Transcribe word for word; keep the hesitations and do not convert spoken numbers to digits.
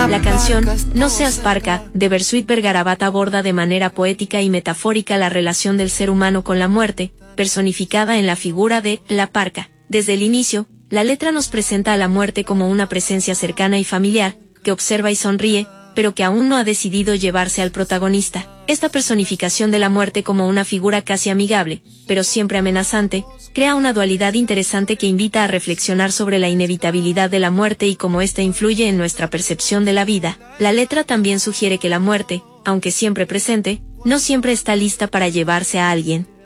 La canción No seas parca, de Bersuit Vergarabat aborda de manera poética y metafórica la relación del ser humano con la muerte, personificada en la figura de la parca. Desde el inicio, la letra nos presenta a la muerte como una presencia cercana y familiar, que observa y sonríe, pero que aún no ha decidido llevarse al protagonista. Esta personificación de la muerte como una figura casi amigable, pero siempre amenazante, crea una dualidad interesante que invita a reflexionar sobre la inevitabilidad de la muerte y cómo ésta influye en nuestra percepción de la vida. La letra también sugiere que la muerte, aunque siempre presente, no siempre está lista para llevarse a alguien.